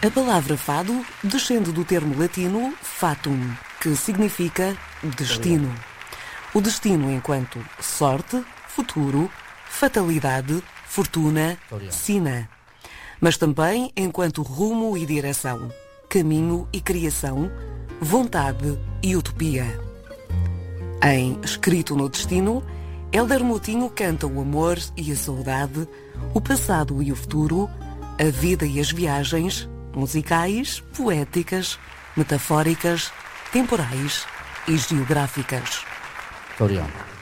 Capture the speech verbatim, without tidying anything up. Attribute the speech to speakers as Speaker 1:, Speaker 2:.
Speaker 1: A palavra fado descende do termo latino fatum, que significa destino. O destino enquanto sorte, futuro, fatalidade, fortuna, sina. Mas também enquanto rumo e direção, caminho e criação, vontade e utopia. Em Escrito no Destino, Hélder Moutinho canta o amor e a saudade, o passado e o futuro, a vida e as viagens, musicais, poéticas, metafóricas, temporais e geográficas.
Speaker 2: Floriano.